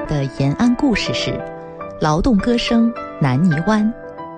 的延安故事是劳动歌声南泥湾。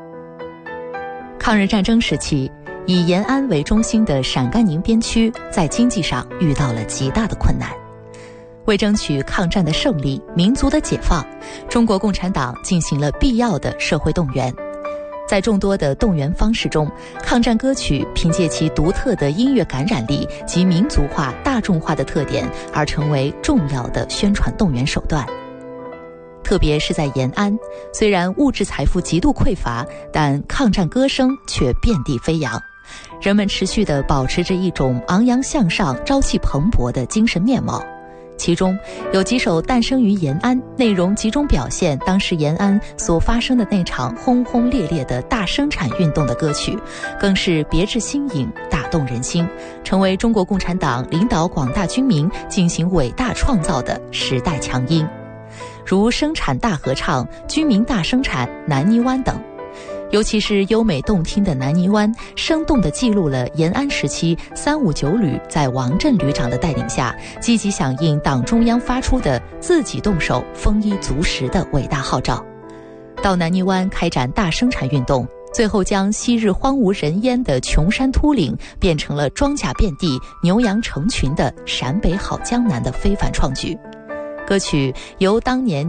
抗日战争时期，以延安为中心的陕甘宁边区在经济上遇到了极大的困难。为争取抗战的胜利、民族的解放，中国共产党进行了必要的社会动员。在众多的动员方式中，抗战歌曲凭借其独特的音乐感染力及民族化、大众化的特点而成为重要的宣传动员手段。特别是在延安，虽然物质财富极度匮乏，但抗战歌声却遍地飞扬。人们持续地保持着一种昂扬向上、朝气蓬勃的精神面貌。其中有几首诞生于延安，内容集中表现当时延安所发生的那场轰轰烈烈的大生产运动的歌曲，更是别致新颖，打动人心，成为中国共产党领导广大军民进行伟大创造的时代强音，如生产大合唱、军民大生产、南泥湾等。尤其是优美动听的南泥湾，生动地记录了延安时期359旅在王震旅长的带领下，积极响应党中央发出的自己动手、丰衣足食的伟大号召，到南泥湾开展大生产运动，最后将昔日荒无人烟的穷山秃岭变成了庄稼遍地、牛羊成群的陕北好江南的非凡创举。歌曲由当年